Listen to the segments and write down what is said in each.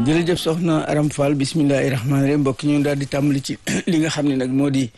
jërëjëf soxna Aram Fall bismillahi rahmaani rahim mbokk ñu daal di tàmbali ci li nga xam ne nag moo di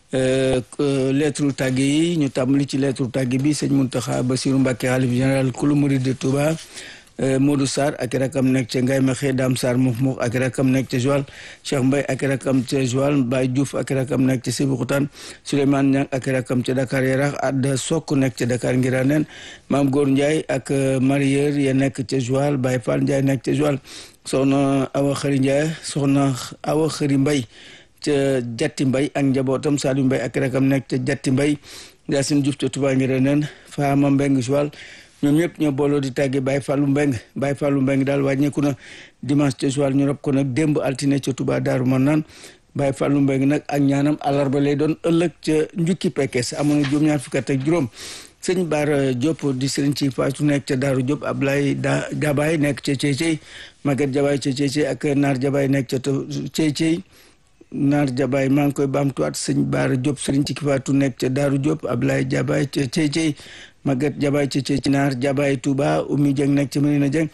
lettre tàgge yi ñu tàmbali ci lettre tàgge bi sëñ Mountakha Bassirou Mbacké xalif général kulu murid de Touba Modou Sarr ak rakam nekk ca Ngaye Mekhe Dame Sarr Mouf ak rakam nekk ca Joal Cheikh Mbaye ak rakam ca Joal Baye Diouf ak rakam nekk ca Sébikotane Souleymane Niang ak rakam ca Dakar Yarax Adda Sok nekk ca Dakar Ngiraneen Mame Gor Ndiaye ak Marieur ya nekk ca Joal Baye Fall Ndiaye nekk ca Joal soxna Awa Xëri Ndiaye soxna Awa Xëri Mbay ca Jatti Mbay ak njabootam Saliou Mbay ak rakam nekk ca Jatti Mbay Yacine Diouf ca Touba Ngiraneen Fahama Mbeng Joal ñoom ñëpp ñoo booloo di tàgge Baye Fallou Mbeng daal wàññeeku na dimanche ca Joal ñu rob ko nag démb altine ca Touba Daaru Manaan Baye Fallou Mbeng nag ak ñaanam àllarba lay doon ëllëg ca njukki Pekes amoon na juróom-ñaar fukk ak juróom sëñ Baara Diop di sëriñ ci faatu nekk ca Daaru Diop Ablaye Jabaay nekk ca Ceycey Maguette Jabaay ca Ceycey ak Naar Jabaay nekk ca Ceycey Naar Jabaay maa ngi koy baamtuwaat sëñ Baara Diop sëriñ ci faatu nekk ca Daaru Diop Ablaye Jabaay ca Ceycey Maguette Jabaay ca Ceycey Naar Jabaay Touba Oumy Dieng nekk ca Medina Dieng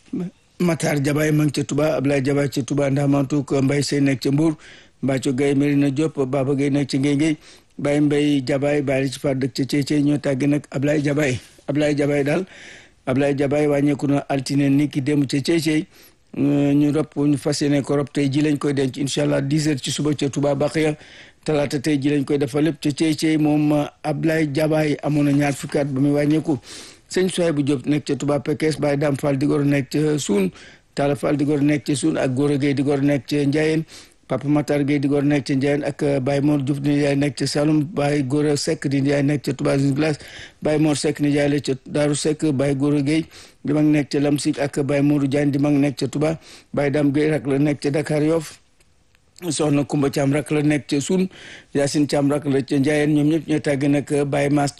Matar Jabaay maa ngi ca Touba Ablaye Jabaay ca Touba Ndamantou Mbaye Sey nekk ca Mbour Mbathio Gueye Medina Diop Baba Gueye nekk ca Ngéngéy Baye Mbaye Jabaay bàyyi ci fa dëkk ca Ceycey ñoo tàgg nag Ablaye Jabaay daal Ablaye Jabaay wàññeeku na altine ni ki dem ca Ceycey ñu rob ñu fas yéene ko rob tey ji lañ koy denc incha allah 10 heures ci suba ca Touba Baxiya talaata tey ji lañ koy defal lépp ca Ceycey moom Ablaye Jabaay amoon na ñaar fukki at ba muy wàññeeku sëñ Souhaïbou Diop nekk ca Touba Pekes Baye Dame Fall di gor nekk ca Suun Talla Fall di gor nekk ca Suun ak Gora Gueye di gor nekk ca Ndiayeen Papa Matar Gueye di gor nekk ca Ndiayeen ak Baye Mor Diouf di yaay nekk ca Saloum Baye Gora Seck di yaay nekk ca Touba Glace Baye Mor Seck ni yaay la ca Daaru Seck Baye Gora Gueye di mag nekk ca Lamsik ak Baye Modou Diagne di mag nekk ca Touba Baye Dame Gueye rak la nekk ca Dakar Yoff soxna Kumba Thiam rak la nekk ca Sun Yacine Thiam rak la ca Ndiayeen ñoom ñëpp ñooy tàgg nag Baye Mass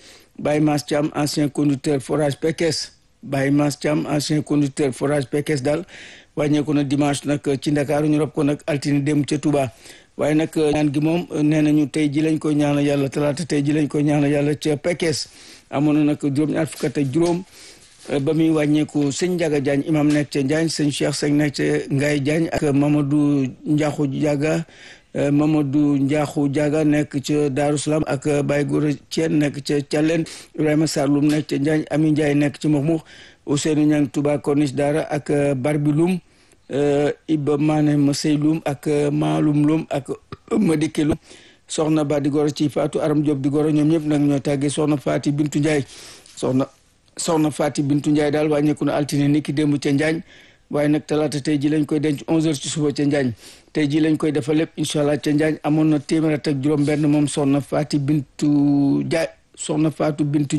Thiam ancien conducteur forage Pekes Baye Mass Thiam ancien conducteur forage Pekes daal wàññeeku na dimanche nag ci Ndakaaru ñu rob ko nag altine dem ca Touba waaye nag ñaan gi moom nee nañu tey ji lañ koy ñaanal yàlla talaata tey ji lañ koy ñaanal yàlla ca Pekes amoon na nag juróom-ñaar fukk ak juróom ba muy wàññeeku sëñ Ndiaga Diagne imam nekk ca Njaañ sëñ Cheikh Seck nekk ca Ngaye Diagne ak Mamadou Ndiakhou Diaga nekk ca Daaru Salaam ak Baye Gora Thien nekk ca Thialène Ibrahima Sarr Loum nekk ca Njaañ Ami Ndiaye nekk ci Mokhmoukh Ousseynou Niang Touba Corniche Dara ak Barbi Loum Iba Mané Masey Loum ak Maalum Loum ak Madike Loum soxna Ba di goro ci Fatou Aram Diop di goro ñoom ñëpp nag ñoo tàggee soxna Faati Bintu Ndiaye soxna Faati Bintu Ndiaye daal wàññeeku na altine ni ki démb ca Njaañ waaye nag talaata tey ji lañ koy denc 11h ci suba ca Njaañ tey ji lañ koy defal lépp incha allah ca Njaañ amoon na téeméer ak juróom-benn moom soxna Faati Bintu Ndiaye soxna Faati Bintu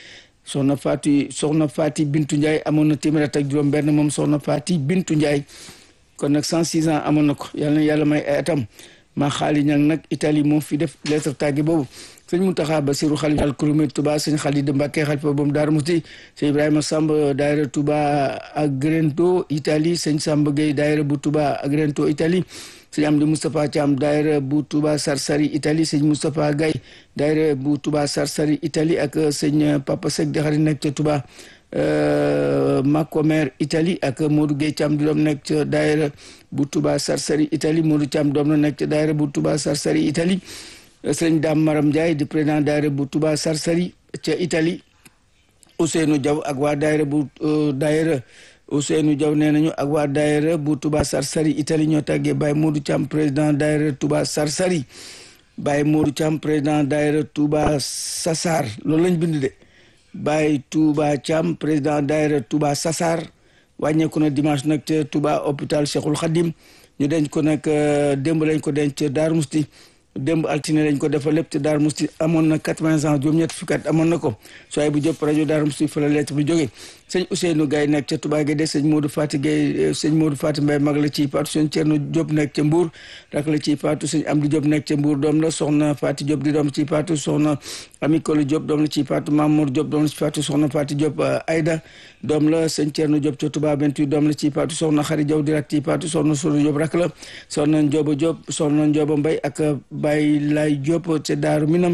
Ndiaye amoon na téeméer ak juróom-benn moom soxna Faati Bintu Ndiaye kon nag 106 ans amoon na ko yàlla na yàlla may ay atam maa xaali ñang nag Italie moo fi def lettre tàgge boobu sëñ Mountakha Bassirou xalifa al kulumé Touba sëñ Khalid Mbacké xalifa boobu Daaru Musti sëñ Ibrahima Samb daayira Touba Agrento Italie sëñ Samba Gueye daayira bu Touba Agrento Italie sëñ Amdi Moustapha Thiam daayira bu Touba Sarsari Italie sëñ Moustapha Gaye daayira bu Touba Sarsari Italie ak sëñ Papa Seck di xarit nekk ca Touba Macomer Italie ak Modou Gueye Thiam di doom nekk ca daayira bu Touba Sarsari Italie Modou Thiam doom na nekk ca daayira bu Touba Sarsari Italie sëñ Dame Maram Ndiaye di président daayira bu Touba Sarsari ca Italie Ousseynou Diaw ak waa daayira bu Ousseynou Diaw nee nañu ak waa daayira bu Touba Sarsari Italie ñoo tàggee Baye Modou Thiam président daayira Touba Sarsari Baye Modou Thiam président daayira Touba Sassar loolu lañ bind de Baye Touba Thiam président daayira Touba Sassar wàññeeku na dimanche nag ca Touba hôpital Cheikhul Khadim ñu denc ko nag démb lañ ko denc Daaru Musti démb altine lañ ko defal lépp te Daaru Musti amoon na 80 ans juróom-ñett fukki at amoon na ko Souhaïbou Diop rajo Daaru Musti fa la lettre bi jógee sëñ Ousseynou Gaye nekk ca Touba Guédé sëñ Modou Fati Gaye sëñ Modou Fati Mbaye mag la ci Fatou sëñ Thierno Diop nekk ca Mbour rak la ci Fatou sëñ Amdi Diop nekk ca Mbour doom la soxna Fati Diop di doom ci Fatou soxna Ami Kolo Diop doom la ci Fatou Mamour Diop doom la ci Fatou soxna Fati Diop Aïda doom la sëñ Thierno Diop ca Touba 28 doom la ci Fatou soxna Xari Diaw di rak ci Fatou soxna Sodo Diop rak la soxna Ndioba Diop soxna Ndioba Mbaye ak Baye Lay Diop ca Daaru Minam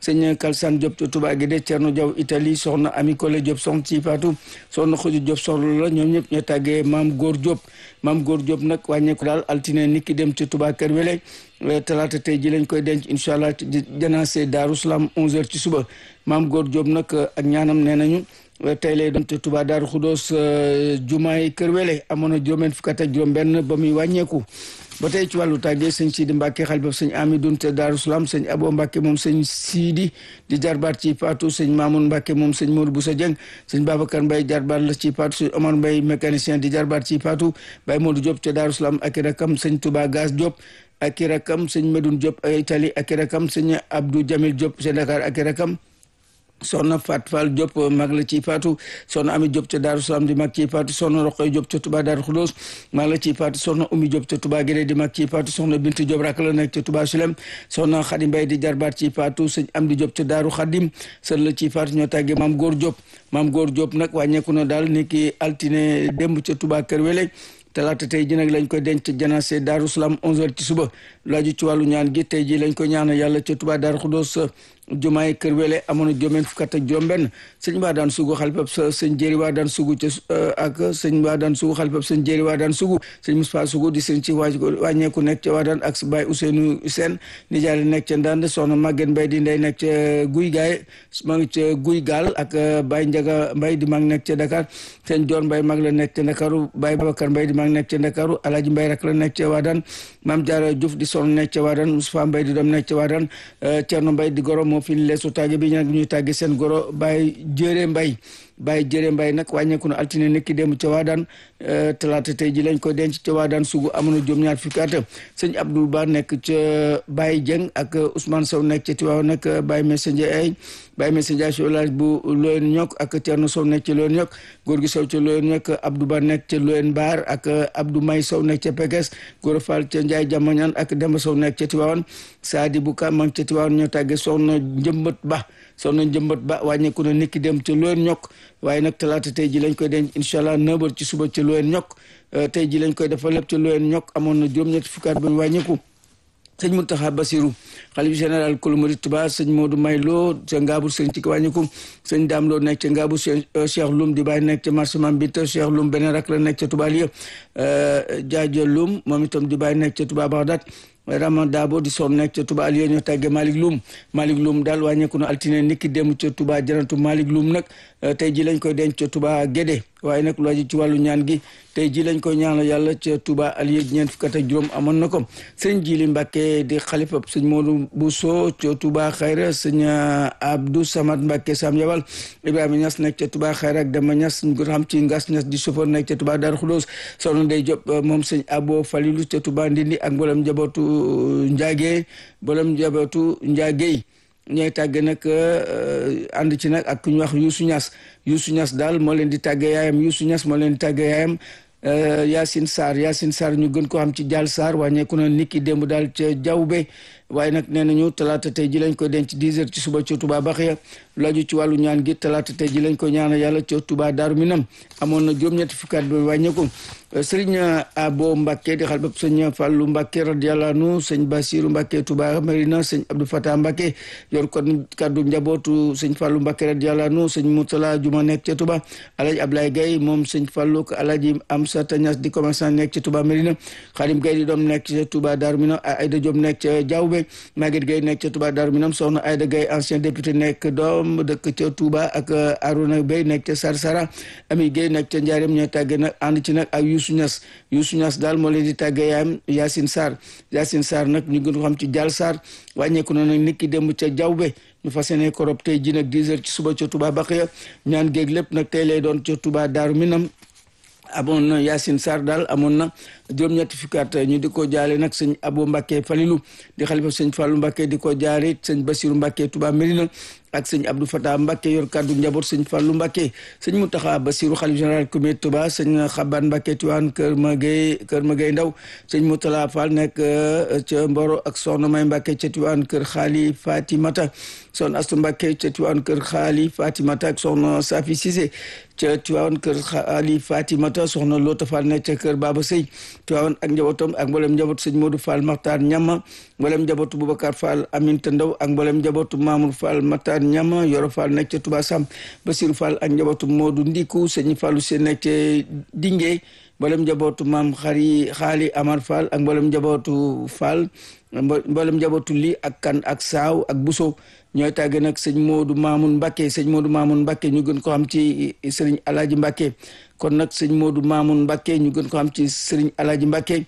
sëñ Kalsane Diop ca Touba Guédé Thierno Diaw Italie soxna Ami Kole Diop soxna ci Fatou soxna Xuju Diop soxna la ñoom ñëpp ñoo tàggee maam Góor Diop maam Góor Diop nag wàññeeku daal altine niki dem ca Touba Kër Wele talaata tey ji lañ koy denc incha allah janaase Daaru Salaam 11h ci suba maam Góor Diop nag ak ñaanam nee nañu tey lay doon te Touba Daaru Xudoos jumaay Kër Wele amoon na juróom-benn fukk ak juróom-benn ba muy wàññeeku. ba tey ci wàllu tàggee sëñ Sidi Mbacke xalifa sëñ Amidoun te Daaru Salaam sëñ Abo Mbacke moom sëñ Sidi di jarbaat ci Fatou sëñ Mamoun Mbacke moom sëñ Modou Boussa Dieng sëñ Babacar Mbaye jarbaat la ci Fatou sëñ Omar Mbaye mécanicien di jarbaat ci Fatou Baye Modou Diop te Daaru Salaam ak i rakam sëñ Touba Gaz Diop ak i rakam sëñ Medoune Diop Italie ak i rakam sëñ Abdou Jamil Diop ca Dakar ak i rakam soxna Fat Fall Diop mag la ci Fatou soxna Ami Diop ca Daaru Salaam di mag ci Fatou soxna Roqoy Diop ca Touba Daaru Xudoos mag la ci Fatou soxna Oumy Diop ca Touba Guédé di mag ci Fatou soxna Bintu Diop rak la nekk ca Touba Sulem soxna Khady Mbaye di jarbaat ci Fatou sëñ Amdi Diop ca Daaru Khadim sën la ci Fatou ñoo tàggee maam Góor Diop maam Góor Diop nag wàññeeku na daal ni ki altine démb ca Touba Kër Wele talaata tey ji nag lañ koy denc janaase Daaru Salaam 11h ci suba laaju ci wàllu ñaan gi tey ji lañ ko ñaanal yàlla ca Touba Daaru Xudoos jumaay Kër Wele amoon na juróom-benn fukk ak juróom-benn sëñ Ba daan sugu xalifab sëñ Jéeri Waa daan sugu ca ak sëñ Ba daan sugu xalifab sëñ Jéeri Waa daan sugu sëñ Moustapha sugu di sëñ ci wàññeeku nekk ca waa daan ak Baye Ousseynou Sène nijaay nekk ca Ndande soxna Maguette Mbaye di ndey nekk ca Guy Gaay ma ngi ca Guy Gaal ak Baye Ndiaga Mbaye di mag nekk ca Dakar sëñ Joor Mbaye mag la nekk ca Ndakaaru Baye Babacar Mbaye di mag nekk ca Ndakaaru Alaaji Mbaye rak la nekk ca waa daan Maam Jaara Diouf di soxna nekk ca waa daan Moustapha Mbaye di doom nekk ca waa daan Thierno Mbaye di goro moo fi leesu tàgge bi nag ñuy tàgge seen goro Baye Jëre Mbaye Baye Jëre Mbaye nag wàññeeku na altine nekki dem ca waadaan talaata tey ji lañ koy denc ca waadaan sugu amoon na juróom-ñaar fukki at sëñ Abdoul Ba nekk ca Baye Dieng ak Ousmane Sow nekk ca Tiwaawan nag Baye Messenger ay Baye Messenger ci village bu Loyen Ñok ak Thierno Sow nekk ca Loyen Ñok góor gi Sow ca Loyen Ñok Abdou Ba nekk ca Loyen Baar ak Abdou May Sow nekk ca Pekes Gora Fall ca Ndiaye Jamañan ak Demba Sow nekk ca Tiwaawan Saadi Bouka ma ngi ca Tiwaawan ñoo tàgge soxna Njëmbat Ba soxna Njëmbat Ba wàññeeku na niki dem ca Loyen Ñok waaye nag talaata tey ji lañ koy denc incha allah 9h ci suba ca Loyen Ñok tey ji lañ koy defal lépp ca Loyen Ñok amoon na juróom-ñetti fukki at ba wàññeeku sëñ Mountakha Bassirou xalif général kulu murid Touba sëñ Modou Maylo ca Ngabou sëñ ci wàññiku sëñ Dame Lo nekk ca Ngabou Cheikh Loum di bàyyi nekk ca marché Mame Binta Cheikh Loum beneen rak la nekk ca Touba Liya Jaajo Loum moom itam di bàyyi nekk ca Touba Bagdad Rama Dabo di son nekk ca Touba Aliou ñoo tàggee Malick Loum daal wàññeeku na altine niki dem ca Touba Janatu Malick Loum nag tey ji lañ koy denc ca Touba Guédé waaye nag lu aju ci wàllu ñaan gi tey ji lañ koy ñaanal yàlla ca Touba Aliou ñeent fukk ak juróom amoon na ko sëñ Jili Mbacke di xalifa sëñ Modou Bousso ca Touba Xayra sëñ Abdou Samad Mbacke Sam Yabal Ibrahima Niass nekk ca Touba Xayra ak Demba Niass ñu ko xam ci Ngas Niass di chauffeur nekk ca Touba Darou Khoudoss soxna Ndey Diop moom sëñ Abo Falilou ca Touba Ndindi ak mboolem njabootu Ndiagé ñooy tàgge nag ànd ci nag ak ku ñu wax Youssou Niass daal moo leen di tàgge yaayam Youssou Niass moo leen di tàgge yaayam Yacine Sarr ñu gën ko xam ci Dial Sarr wàññeeku na niki démb daal ca Diawbe waaye nag nee nañu talaata tey ji lañ koy denc 10h ci suba ca Touba Baxiya laaju ci wàllu ñaan gi talaata tey ji lañ ko ñaanal yàlla ca Touba Daaru Minam amoon na juróom-ñetti fukki at ba wàññeeku sëriñ Abo Mbacke di xalbab sëñ Fallou Mbacke radiyallahu anhu sëñ Bassirou Mbacke Touba Marina sëñ Abdou Fatah Mbacke yor kon kaddu njabootu sëñ Fallou Mbacke radiyallahu anhu sëñ Moutala Juma nekk ca Touba Alaaji Ablaye Gaye moom sëñ Fallou ko Alaaji Amsata Niass di commerçant nekk ca Touba Marina Khadim Gaye di doom nekk ca Touba Daaru Minam Aïda Diop nekk ca Diawbe Maguette Gaye nekk ca Touba Daaru Minam soxna Aïda Gaye ancien député nekk doom dëkk ca Touba ak Arouna Bey nekk ca Sarsara Ami Gaye nekk ca Ndiarème ñoo tàgge nag ànd ci nag ak Youssou Niass daal moo leen di tàgge yaayam Yacine Sarr nag ñu gën ko xam ci Dial Sarr wàññeeku na nag niki démb ca Diawbe ñu fas yéene korob tey ji nag 10h ci suba ca Touba Baxiya ñaan géeg lépp nag tey lay doon ca Touba Daaru Minam amoon na Yacine Sarr daal amoon na juróom-ñetti fukki at ñu di ko jaale nag sëñ Abo Mbacke Falilou di xalifa sëñ Fallou Mbacke di ko jaale sëñ Bassirou Mbacke Touba Mérina ak sëñ Abdou Fatah Mbacke yor kaddu njaboot sëñ Fallou Mbacke sëñ Mountakha Bassirou xalif général comité Touba sëñ Xaban Mbacke Tiwaan Kër Magay Ndaw sëñ Moutala Fall nekk ca Mboro ak soxna May Mbacke ca Tiwaan Kër Xaali Fatimata soxna Astu Mbacke ca Tiwaan Kër Xaali Fatimata ak soxna Safi Cissé ca Tiwaan Kër Xaali Fatimata soxna Lota Fall nekk ca Kër Baba Sey Tiwaan ak njabootam ak mboolem njabootu sëñ Modou Fall Maxtaar Ñama mboolem njabootu Boubacar Fall Aminta Ndaw ak mboolem njabootu Mamour Fall Maxtaar Ñama Yoro Fall nekk ca Touba Sam Bassirou Fall ak njabootu Modou Ndiku sëñ Fallou Seen nekk ca Dingé mboolem njabootu maam xaali Amar Fall ak mboolem njabootu Fall mboolem njabootu li ak kan ak saaw ak buso ñooy tàgge nag sëñ Modou Mamoun Mbacke sëñ Modou Mamoun Mbacke ñu gën ko xam ci sëriñ Alaaji Mbacke kon nag sëñ Modou Mamoun Mbacke ñu gën ko xam ci sëriñ Alaaji Mbacke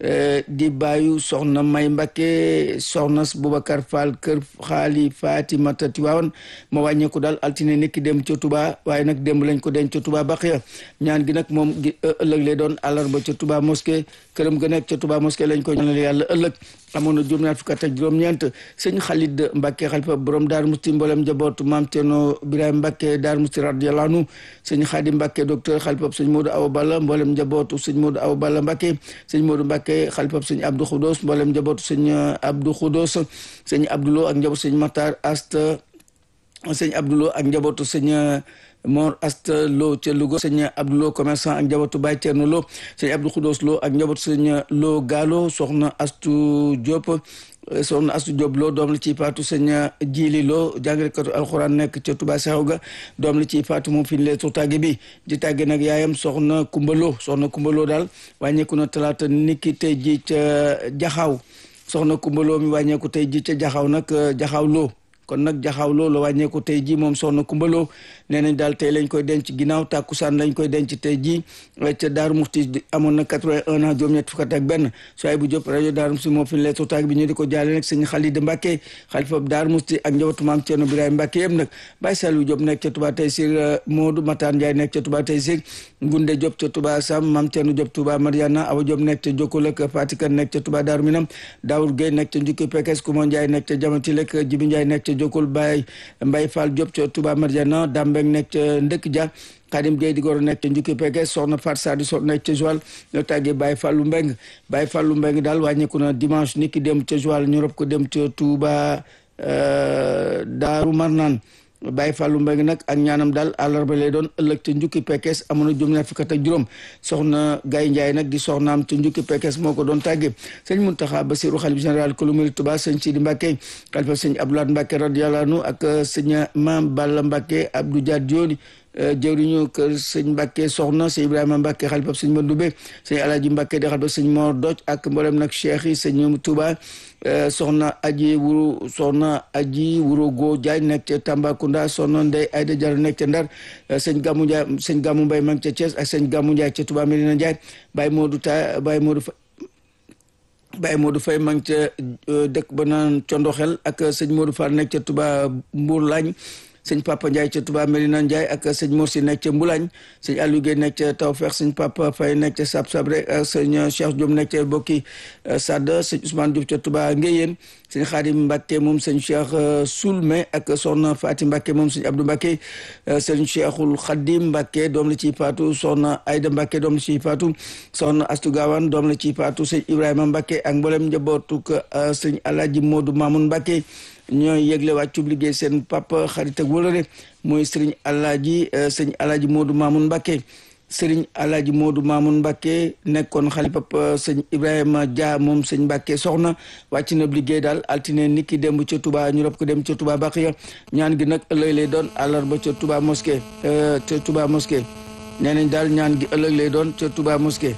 di bàyyu soxna May Mbacke soxna Boubacar Fall kër xaali Fatimata Tiwaawan ma wàññeeku daal altine nekki dem ca Touba waaye nag démb lañ ko denc ca Touba Baxiya ñaan gi nag moom gi ëllëg lay doon àllarba ca Touba mosquée këram ga nekk ca Touba mosquée lañ ko ñaanal yàlla ëllëg amoon na juróom-ñaar fukk ak juróom-ñeent sëñ Khalid Mbacke xalifa borom Daaru Musti mboolem njabootu maam Cerno Birahim Mbacke Daaru Musti radiyallahu anhu sëñ Khadim Mbacke docteur xalifa sëñ Modou Awa Balla mboolem njabootu sëñ Modou Awa Balla Mbacke sëñ Modou Mbacke xalifa sëñ Abdou Khoudos mboolem njabootu sëñ Abdou Khoudos sëñ Abdoulo ak njabootu sëñ Matar Asta sëñ Abdoulo ak njabootu sëñ Mor Asta Lo ca Louga sëñ Abdou Lo commerçant ak njabootu Baye Thierno Lo sëñ Abdou Khoudos Lo ak njabootu sëñ Lo Gallo soxna Astu Diop soxna Astu Diop Lo doom la ciy faatu sëñ Jili Lo jàngalekatu alxuraan nekk ca Touba Saxawga doom la ciy faatu moom fi ñu lee tàgge bi di tàgge nag yaayam soxna Kumba Lo daal wàññeeku na talaata niki tey ji ca Jaxaaw soxna Kumba Lo mi wàññeeku tey ji ca Jaxaaw nag Jaxaaw Lo kon nag Jaxaaw Lo la wàññeeku tey ji moom soxna Kumba Lo nee nañ daal tey lañ koy denc ginnaaw tàkkusaan lañ koy denc tey ji ca Daaru Muxti amoon na 81 ans juróom-ñett fukk ak benn soay bu Diop rajo Daaru Muxti moo fi leetu taag bi ñu di ko jaale nag sëñ Khalid Mbacke xalifa Daaru Muxti ak njabootu maam Cerno Birahim Mbacke yëpp nag Baye Saliou Diop nekk ca Touba Taysir Modou Matar Ndiaye nekk ca Touba Taysir Ngunde Diop ca Touba Sam maam Cerno Diop Touba Mariana Awa Diop nekk ca Jokkul ak Fatick nekk ca Touba Daaru Minam Daoud Gueye nekk ca Njukki Pekes Kouma Ndiaye nekk ca Jamati Lek Jibi Ndiaye nekk ca Jokkul Baye Mbaye Fall Diop ca Touba Mariana Dambeng nekk ca Ndëkk Dia Xadim Gueye di goro nekk ca Njukki Pekes soxna Fat Sadi so nekk ca Joal ñoo tàggee Baye Fallou Mbeng daal wàññeeku na dimanche niki dem ca Joal ñu rob ko dem ca Touba Daaru Marnaan Baye Fallou Mbeng nag ak ñaanam daal àllarba lay doon ëllëg ca Njukki Pekes amoon na juróom-ñaar fukk ak juróom soxna Gaye Ndiaye nag di soxnaam ca Njukki Pekes moo ko doon tàggee sëñ Mountakha Bassirou xalif général kulu murid Touba sëñ Sidi Mbacke xalifa sëñ Abdoulaye Mbacke radiyallahu anhu ak sëñ Maam Balla Mbacke Abdou Dia Dioni jëwriñu kër sëñ Mbacke soxna sëñ Ibrahima Mbacke xalifa sëñ Mandoumbe sëñ Alaaji Mbacke di xalifa sëñ Mor Doj ak mboolem nag cheikh yi sëñ Touba soxna aji wuro go Diagne nekk ca Tambacounda soxna Ndey Ayda Diallo nekk ca Ndar sëñ Gamou Mbaye ma ngi ca Thiès ak sëñ Gamou Ndiaye ca Touba Medina Ndiaye Baye Modou Faye ma ngi ca dëkk ba naan Condoxel ak sëñ Modou Fall nekk ca Touba Mbour Lagne sëñ Papa Ndiaye ca Touba Melina Ndiaye ak sëñ Morsi nekk ca Mbulañ sëñ Aliou Gueye nekk ca Tawfeex sëñ Papa Faye nekk ca Sab Sabre ak sëñ Cheikh Diop nekk ca Bokki Sadda sëñ Ousmane Diop ca Touba Ngéyeen sëñ Khadim Mbacke moom sëñ Cheikh Soulmé ak soxna Fatim Mbacke moom sëñ Abdou Mbacke sëñ Cheikhul Khadim Mbacke doom la ciy faatu soxna Aïda Mbacke doom la ciy faatu soxna Astou Gawane doom la ciy faatu sëñ Ibrahima Mbacke ak mboolem njabootu sëñ Alaaji Modou Mamoun Mbacke ñooy yëgle wàccub liggéey seen papa xarit ak wóllare mooy sëriñ Alaaji Modou Mamoun Mbacke sëriñ Alaaji Modou Mamoun Mbacke nekkoon xalifa sëñ Ibrahima Dia moom sëñ Mbacke soxna wàcc na liggéey daal altine niki démb ca Touba ñu rob ko dem ca Touba Baxiya ñaan gi nag ëllëg lay doon àllarba ca Touba mosquée nee nañ daal ñaan gi ëllëg lay doon ca Touba mosquée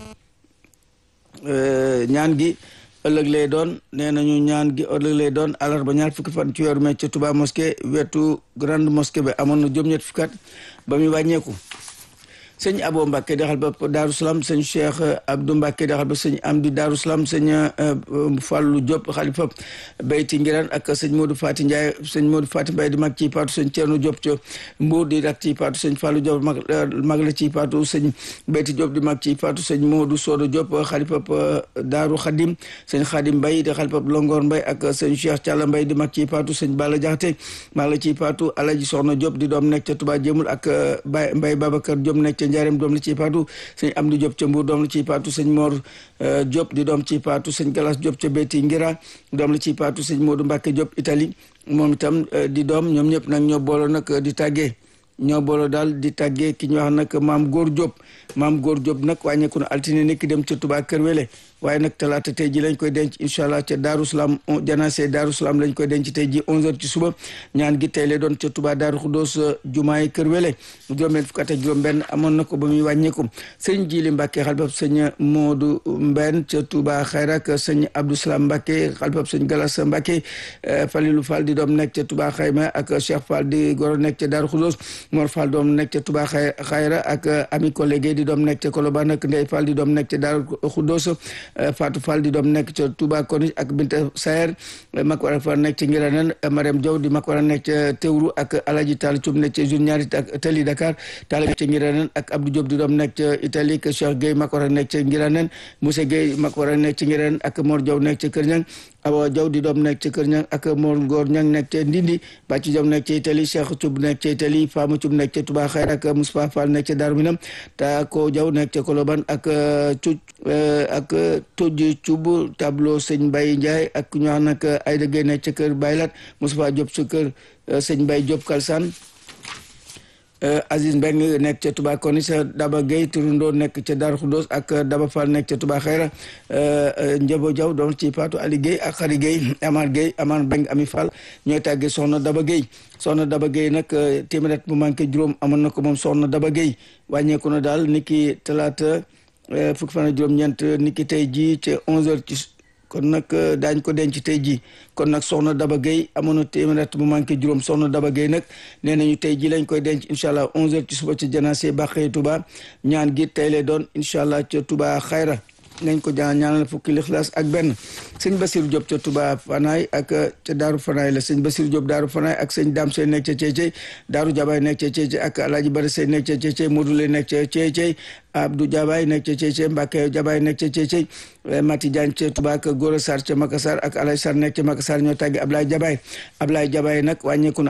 ñaan gi ëllëg lay doon nee nañu ñaan gi ëllëg lay doon àllarba ñaar fukki fan ci weeru mai ca Touba mosquée wetu grande mosquée bi amoon na juróom-ñett fukki at ba muy wàññeeku sëñ Abo Mbacke di xalifa Daaru Salaam sëñ Cheikh Abdou Mbacke di xalifa sëñ Amdi Daaru Salaam sëñ Fallou Diop xalifa Bayti Ngiraan ak sëñ Modou Fati Ndiaye sëñ Modou Fati Mbaye di mag ci paatu sëñ Thierno Diop ca Mbour di rak ci paatu sëñ Fallou Diop mag la ci paatu sëñ Bayti Diop di mag ci paatu sëñ Modou Sodo Diop xalifa Daaru Khadim sëñ Khadim Mbaye di xalifa Longor Mbaye ak sëñ Cheikh Thiala Mbaye di mag ci paatu sëñ Balla Diakhaté mag la ci paatu Alaji Soxna Diop di doom nekk ca Touba Jéemul ak Mbaye Babacar Diop nekk ca Njaareem doom la ci paatu sëñ Amdi Diop ca Mbour doom la ci paatu sëñ Mor Diop di doom ci paatu sëñ Galas Diop ca Beyti Ngira doom la ci paatu sëñ Modou Mbacke Diop Italie moom itam di doom ñoom ñëpp nag ñoo booloo nag di tàggee ñoo booloo daal di tàggee ki ñu wax nag maam Góor Diop nag wàññeeku na altine nekk dem ca Touba Kër Wele waaye nag talaata tey ji lañ koy denc incha allah ca Daaru Salaam janaase Daaru Salaam lañ koy denc tey ji 11h ci suba ñaan gi tey lay doon ca Touba Daaru Xuddoos jumaay Kër Wele juróom-benn fukk ak juróom-benn amoon na ko ba muy wàññeeku sëñ Jili Mbacke xalifab sëñ Modou Mbenn ca Touba Xayra ak sëñ Abdou Salam Mbacke xalifab sëñ Galas Mbacke Falilou Fall di doom nekk ca Touba Xayma ak Cheikh Fall di goro nekk ca Daaru Xuddoos Mor Fall doom nekk ca Touba Xayra ak Ami Collègue di doom nekk ca Colobane ak Ndey Fall di doom nekk ca Daaru Xuddoos Fatou Fall di doom nekk ca Touba Konis ak Binta Sayer mag war a fa nekk ca Ngiranen Mariam Diaw di mag war a nekk ca Tewru ak Alaji Tall Thioub nekk ca Jour ñaari ak Tali Dakar Tall ca Ngiranen ak Abdou Diop di doom nekk ca Italie ak Cheikh Gueye mag war a nekk ca Ngiranen Moussa Gueye mag war a nekk ca Ngiranen ak Mor Diaw nekk ca Kër Ñang Awa Diaw di doom nekk ca Kër Ñang ak Mor Ngor Ñang nekk ca Ndindi Bàcci Diaw nekk ca Italie Cheikh Thioub nekk ca Italie Fama Thioub nekk ca Touba Xayra ak Moustapha Fall nekk ca Darou Minam Tako Diaw nekk ca Colobane ak Tuj Thioub tableau sëñ Mbaye Ndiaye ak ku ñu wax nag Ayda Gueye nekk ca kër Baylat Moustapha Diop sa kër sëñ Mbaye Diop Kalsane Aziz Mbeng nekk ca Touba Konis Daba Gueye Turundo nekk ca Darou Khoudoss ak Daba Fall nekk ca Touba Xayra Njabo Diaw doon ci Paatu Ali Gueye ak Xari Gueye Amar Mbeng Ami Fall ñooy tàggee soxna Daba Gueye nag téeméer bu manqué juróom amoon na ko moom soxna Daba Gueye wàññeeku na daal niki talaata fukki fan ak juróom-ñeent niki tey jii ca 11h ci kon nag daañ ko denc tey jii kon nag soxna Daba Gueye amoon na téeméer bu manqué juróom soxna Daba Gueye nag nee nañu tey jii lañ koy denc incha allah 11h ci suba ci janaase Bàqee Touba ñaan gi tey lay doon incha allah ca Touba Xayra nañ ko ñaanal fukki lixlaas ak benn sëñ Basirou Diop ca Touba Fanaay ak ca Daaru Fanaay la sëñ Basirou Diop Daaru Fanaay ak sëñ Dame Sey nekk ca Ceecey Daaru Jabaay nekk ca Ceecey ak Alaaji Bari Sey nekk ca Ceecey Modou Lay nekk ca Ceecey Abdou Jabaay nekk ca Ceecey Mbacke Jabaay nekk ca Ceecey Mati Diagne ca Touba ak Gora Sarr ca Makassar ak Alaaji Sarr nekk ca Makassar ñoo tàggi Ablaye Jabaay nag wàññeeku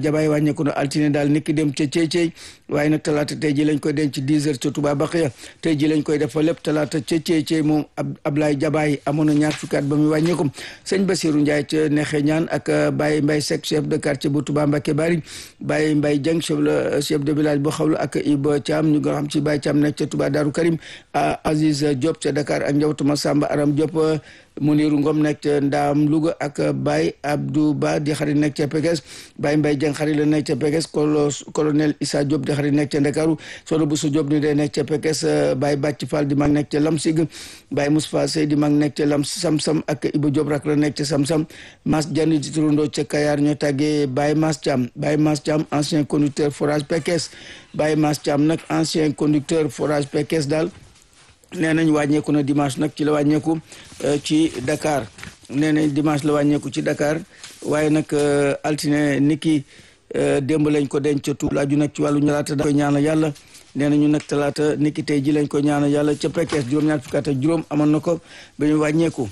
na altine daal niki dem ca Ceecey waaye nag talaata tey ji lañ koy denc 10h ca Touba Baxiya tey ji lañ koy def fa lépp talaata ca Ceecey moom Ablaye Jabaay amoon na ñaar fukki at ba muy wàññeeku sëñ Basirou Ndiaye ca Nexe Ñaan ak Baye Mbaye Seck chef de quartier bu Touba Mbacké Bari Baye Mbaye Dieng chef de village bu Xawlu ak Iba Thiam ñu nga xam ci Baye Thiam nekk ca Touba Darou Karim Aziz Diop ca Dakar ak njabootu Samba Aram Diop Muniru Ngom nekk ca Ndaam Louga ak Baye Abdou Ba di xarit nekk ca Pekes Baye Mbaye Dieng xarit la nekk ca Pekes colonel Issa Diop di xarit nekk ca Ndakaaru Sono Bousso Diop ni day nekk ca Pekes Baye Bàcc Fall di mag nekk ca Lamsig Baye Moustapha Sey di mag nekk ca Samsam ak Iba Diop rak la nekk ca Samsam Mas Diagne di turandoo ca Kayar ñoo tàggee Baye Mas Thiam ancien conducteur forage Pekes Baye Mas Thiam nag ancien conducteur forage Pekes daal nee nañ wàññeeku na dimanche nag ci la wàññeeku ci Dakar nee nañ dimanche la wàññeeku ci Dakar waaye nag altine niki démb lañ ko denc tu laaju nag ci wàllu ñalaata da koy ñaanal yàlla nee nañu nag talaata niki tey ji lañ ko ñaanal yàlla ca Pekes juróom-ñaar fukki at ak juróom amoon na ko ba ñu wàññeeku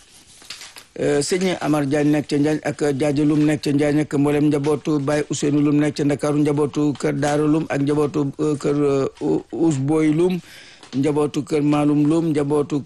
sëñ Amar Diagne nekk ca Njaañ ak Jaaja Lum nekk ca Njaañ ak mboolem njabootu Baye Ousseynou Lum nekk ca Ndakaaru njabootu kër Daara Lum ak njabootu kër Ousboy Lum njabootu kër Maalum Lum njabootu